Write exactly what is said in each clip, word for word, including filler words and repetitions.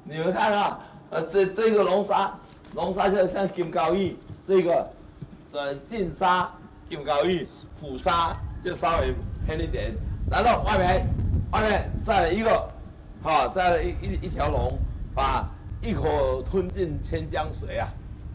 你们看啊，呃，这这个龙沙，龙沙就像金刚玉，这个呃金沙、金刚玉、虎沙就稍微偏一点，然后外面外面再来一个，哈、哦，再来一一一条龙，把一口吞进千江水啊。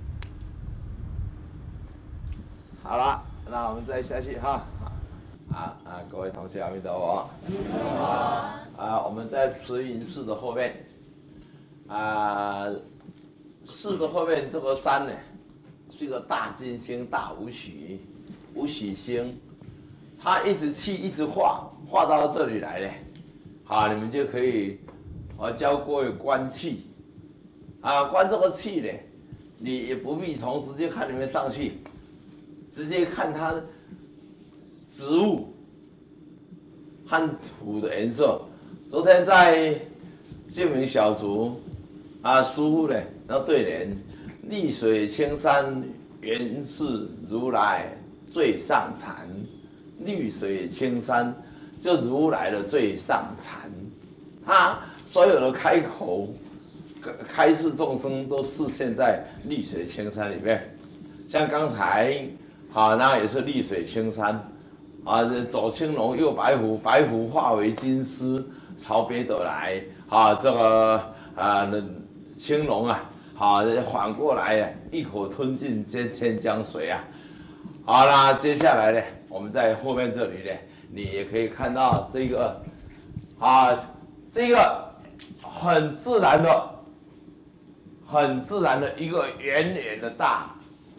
好了，那我们再下去哈。啊啊，各位同学，阿弥陀佛。啊，我们在慈云寺的后面。啊，寺的后面这个山呢，是一个大金星、大无许、无许星，它一直气一直化，化到这里来了。好，你们就可以，我教各位观气。啊，观这个气呢，你也不必从直接看里面上去，直接看它植物和土的颜色。昨天在净明小组。啊，师父呢，然后对联：绿水青山原是如来最上禅，绿水青山就如来的最上禅。他所有的开口、开示众生都示现在绿水青山里面。像刚才，啊，那也是绿水青山，啊，左青龙，右白虎，白虎化为金狮，朝北斗来，啊，这个啊那。青龙啊，好，反过来呀，一口吞进千千江水啊。好啦，接下来呢，我们在后面这里呢，你也可以看到这个，啊，这个很自然的、很自然的一个圆圆的大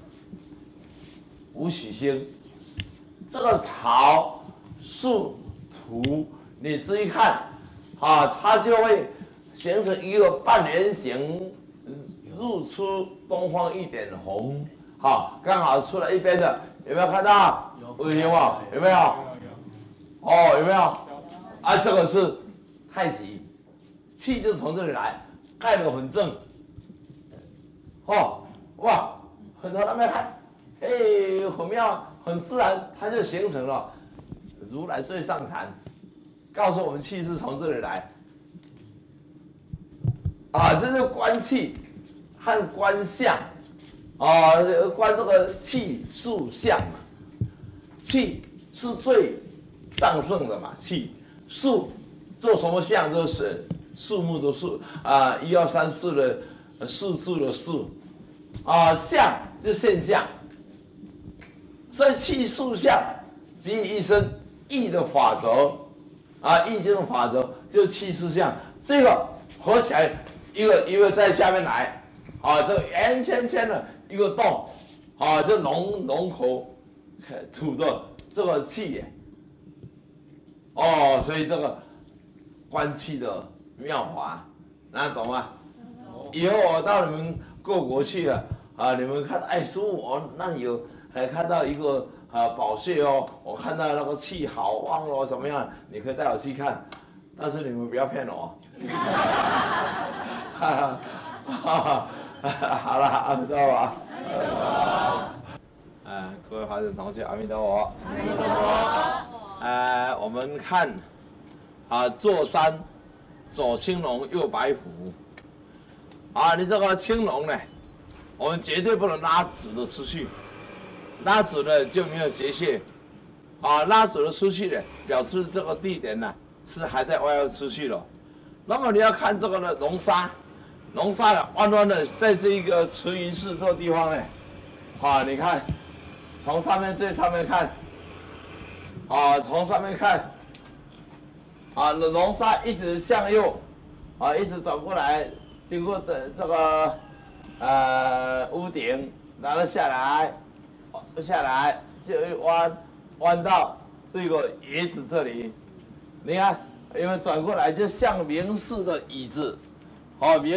无许星。这个草、树、土，你仔细看，啊，它就会。形成一个半圆形，入出东方一点红，好，刚好出来一边的，有没有看到？有，有没有？有没有？哦，有没有？啊，这个是太极，气就从这里来，盖得很正。哦，哇，很多人没看，哎，很妙，很自然，它就形成了如来最上禅，告诉我们气是从这里来。啊，这是观气和观相，啊，观这个气数相嘛。气是最上圣的嘛，气数做什么相就是树木的树啊，一二三四的数字的数，啊，相就现象。所以气数相集于一身，易的法则，啊，易经的法则就是气数相，这个合起来。一个一个在下面来，啊，这个圆圈圈的一个洞，啊，这龙龙口吐的这个气，哦，所以这个观气的妙法，那懂吗？以后我到你们各国去啊，啊，你们看，哎，师父，我那里有还看到一个啊宝穴哦，我看到那个气好旺哦，怎么样？你可以带我去看，但是你们不要骗我。哈哈，好了，阿弥陀佛。哎，各位华人同学，阿弥陀佛。阿弥陀佛。呃，我们看啊，座山左青龙，右白虎。啊，你这个青龙呢，我们绝对不能拉直的出去，拉直了就没有结界。啊，拉直了出去呢，表示这个地点呢是还在外围出去了。那么你要看这个呢，龙沙。龙沙呢，弯弯的，在这个慈云寺这个地方呢，啊，你看，从上面最上面看，啊，从上面看，啊，龙沙一直向右，啊，一直转过来，经过的这个呃屋顶，然后下来，下来就弯弯到这个椅子这里，你看，因为转过来就像明式的椅子，哦，明。